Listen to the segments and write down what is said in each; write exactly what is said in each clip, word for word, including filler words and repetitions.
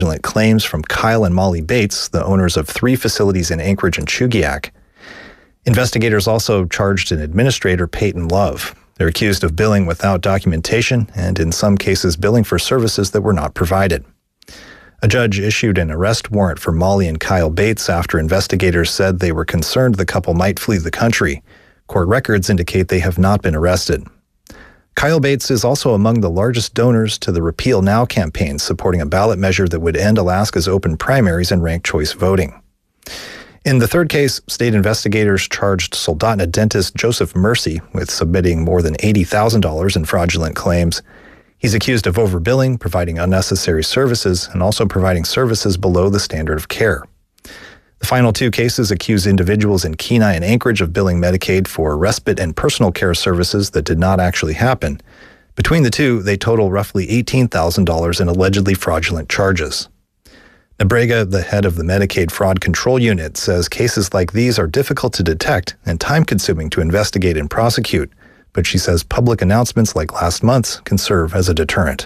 claims from Kyle and Molly Bates, the owners of three facilities in Anchorage and Chugiak. Investigators also charged an administrator, Peyton Love. They're accused of billing without documentation and, in some cases, billing for services that were not provided. A judge issued an arrest warrant for Molly and Kyle Bates after investigators said they were concerned the couple might flee the country. Court records indicate they have not been arrested. Kyle Bates is also among the largest donors to the Repeal Now campaign, supporting a ballot measure that would end Alaska's open primaries and ranked choice voting. In the third case, state investigators charged Soldotna dentist Joseph Mercy with submitting more than eighty thousand dollars in fraudulent claims. He's accused of overbilling, providing unnecessary services, and also providing services below the standard of care. The final two cases accuse individuals in Kenai and Anchorage of billing Medicaid for respite and personal care services that did not actually happen. Between the two, they total roughly eighteen thousand dollars in allegedly fraudulent charges. Nebrega, the head of the Medicaid Fraud Control Unit, says cases like these are difficult to detect and time-consuming to investigate and prosecute, but she says public announcements like last month's can serve as a deterrent.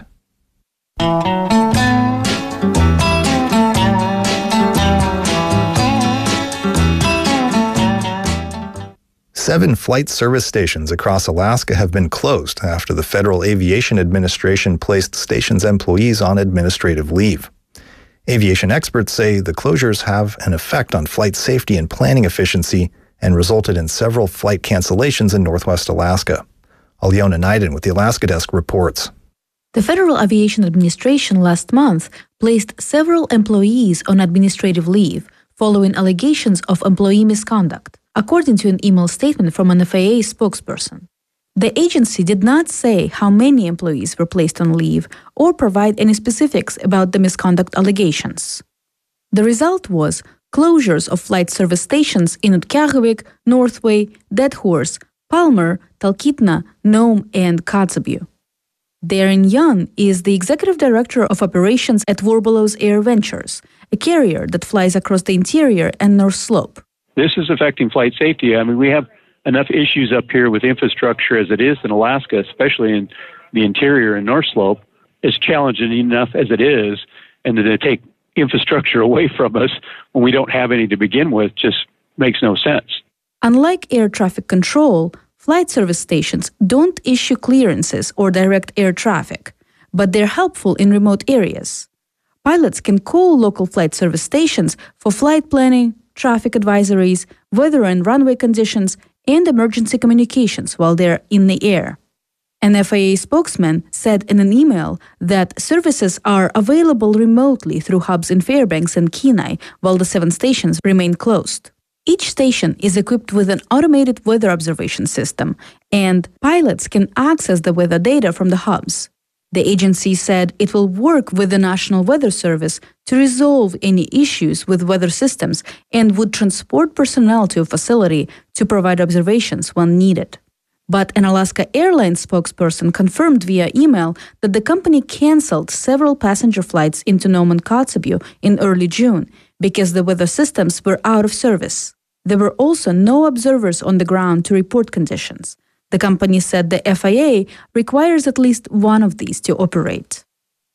Seven flight service stations across Alaska have been closed after the Federal Aviation Administration placed stations' employees on administrative leave. Aviation experts say the closures have an effect on flight safety and planning efficiency and resulted in several flight cancellations in Northwest Alaska. Aliona Naiden with the Alaska Desk reports. The Federal Aviation Administration last month placed several employees on administrative leave following allegations of employee misconduct, according to an email statement from an F A A spokesperson. The agency did not say how many employees were placed on leave or provide any specifics about the misconduct allegations. The result was closures of flight service stations in Utqiagvik, Northway, Dead Horse, Palmer, Talkeetna, Nome, and Kotzebue. Darren Young is the executive director of operations at Warbelows Air Ventures, a carrier that flies across the interior and North Slope. This is affecting flight safety. I mean, we have enough issues up here with infrastructure as it is in Alaska, especially in the interior and North Slope. It's challenging enough as it is, and to take infrastructure away from us when we don't have any to begin with just makes no sense. Unlike air traffic control, flight service stations don't issue clearances or direct air traffic, but they're helpful in remote areas. Pilots can call local flight service stations for flight planning, traffic advisories, weather and runway conditions, and emergency communications while they're in the air. An F A A spokesman said in an email that services are available remotely through hubs in Fairbanks and Kenai while the seven stations remain closed. Each station is equipped with an automated weather observation system, and pilots can access the weather data from the hubs. The agency said it will work with the National Weather Service to resolve any issues with weather systems and would transport personnel to a facility to provide observations when needed. But an Alaska Airlines spokesperson confirmed via email that the company canceled several passenger flights into Nome and Kotzebue in early June because the weather systems were out of service. There were also no observers on the ground to report conditions. The company said the F A A requires at least one of these to operate.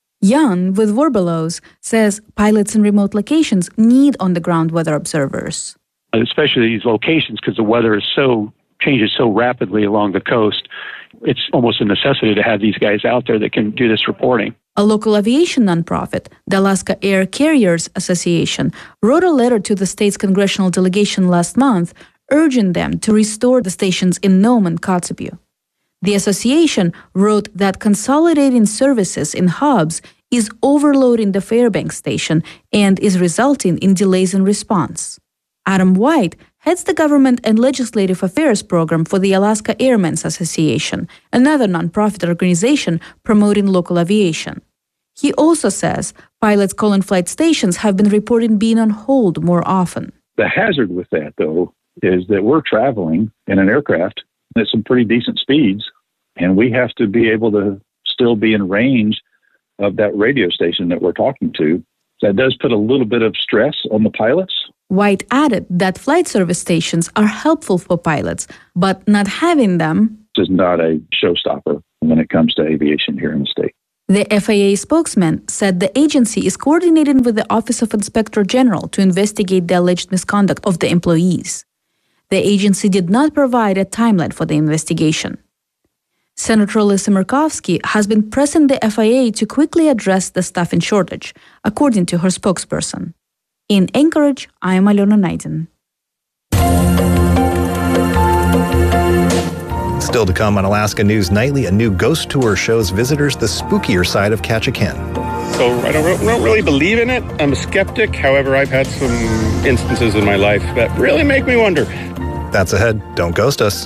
Jan with Warbelows says pilots in remote locations need on-the-ground weather observers. Especially these locations, because the weather is so changes so rapidly along the coast, it's almost a necessity to have these guys out there that can do this reporting. A local aviation nonprofit, the Alaska Air Carriers Association, wrote a letter to the state's congressional delegation last month urging them to restore the stations in Nome and Kotzebue. The association wrote that consolidating services in hubs is overloading the Fairbanks station and is resulting in delays in response. Adam White heads the Government and Legislative Affairs program for the Alaska Airmen's Association, another nonprofit organization promoting local aviation. He also says pilots calling flight stations have been reporting being on hold more often. The hazard with that, though, is that we're traveling in an aircraft at some pretty decent speeds, and we have to be able to still be in range of that radio station that we're talking to. That does put a little bit of stress on the pilots. White added that flight service stations are helpful for pilots, but not having them is not a showstopper when it comes to aviation here in the state. The F A A spokesman said the agency is coordinating with the Office of Inspector General to investigate the alleged misconduct of the employees. The agency did not provide a timeline for the investigation. Senator Lisa Murkowski has been pressing the F A A to quickly address the staffing shortage, according to her spokesperson. In Anchorage, I am Alona Naidin. Still to come on Alaska News Nightly, a new ghost tour shows visitors the spookier side of Ketchikan. So I don't, I don't really believe in it. I'm a skeptic. However, I've had some instances in my life that really make me wonder. That's ahead. Don't ghost us.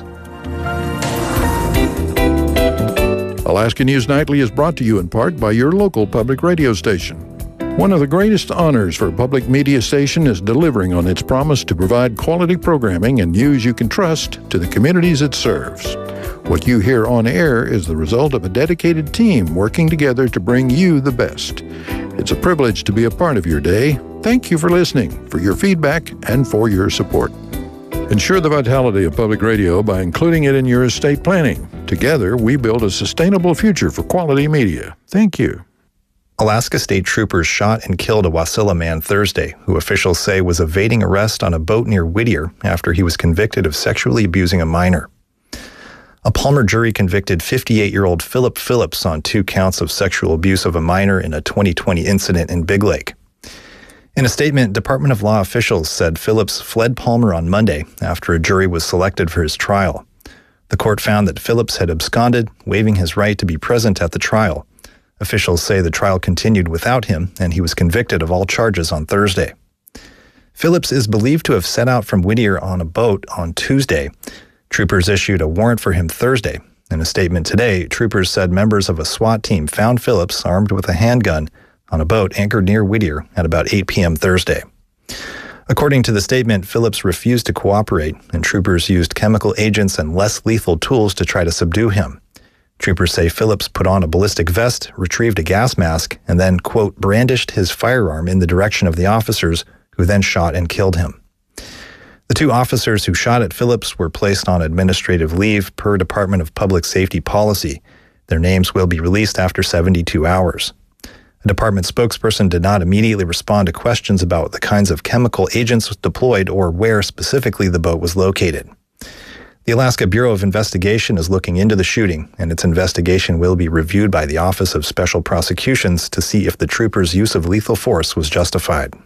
Alaska News Nightly is brought to you in part by your local public radio station. One of the greatest honors for a public media station is delivering on its promise to provide quality programming and news you can trust to the communities it serves. What you hear on air is the result of a dedicated team working together to bring you the best. It's a privilege to be a part of your day. Thank you for listening, for your feedback, and for your support. Ensure the vitality of public radio by including it in your estate planning. Together, we build a sustainable future for quality media. Thank you. Alaska State Troopers shot and killed a Wasilla man Thursday, who officials say was evading arrest on a boat near Whittier after he was convicted of sexually abusing a minor. A Palmer jury convicted fifty-eight-year-old Philip Phillips on two counts of sexual abuse of a minor in a twenty twenty incident in Big Lake. In a statement, Department of Law officials said Phillips fled Palmer on Monday after a jury was selected for his trial. The court found that Phillips had absconded, waiving his right to be present at the trial. Officials say the trial continued without him, and he was convicted of all charges on Thursday. Phillips is believed to have set out from Whittier on a boat on Tuesday. Troopers issued a warrant for him Thursday. In a statement today, troopers said members of a SWAT team found Phillips armed with a handgun on a boat anchored near Whittier at about eight p.m. Thursday. According to the statement, Phillips refused to cooperate, and troopers used chemical agents and less lethal tools to try to subdue him. Troopers say Phillips put on a ballistic vest, retrieved a gas mask, and then, quote, brandished his firearm in the direction of the officers, who then shot and killed him. The two officers who shot at Phillips were placed on administrative leave per Department of Public Safety policy. Their names will be released after seventy-two hours. A department spokesperson did not immediately respond to questions about the kinds of chemical agents deployed or where specifically the boat was located. The Alaska Bureau of Investigation is looking into the shooting, and its investigation will be reviewed by the Office of Special Prosecutions to see if the troopers' use of lethal force was justified.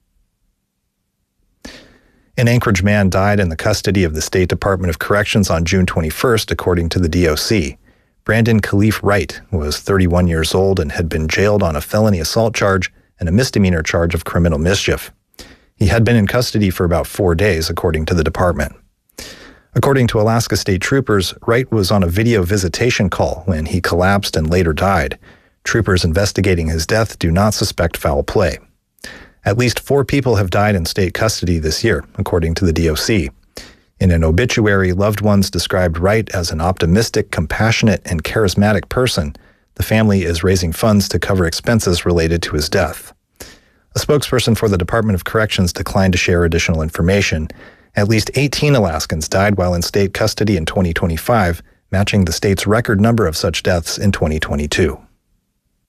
An Anchorage man died in the custody of the State Department of Corrections on June twenty-first, according to the D O C. Brandon Khalif Wright was thirty-one years old and had been jailed on a felony assault charge and a misdemeanor charge of criminal mischief. He had been in custody for about four days, according to the department. According to Alaska State Troopers, Wright was on a video visitation call when he collapsed and later died. Troopers investigating his death do not suspect foul play. At least four people have died in state custody this year, according to the D O C. In an obituary, loved ones described Wright as an optimistic, compassionate, and charismatic person. The family is raising funds to cover expenses related to his death. A spokesperson for the Department of Corrections declined to share additional information. At least eighteen Alaskans died while in state custody in twenty twenty-five, matching the state's record number of such deaths in twenty twenty-two.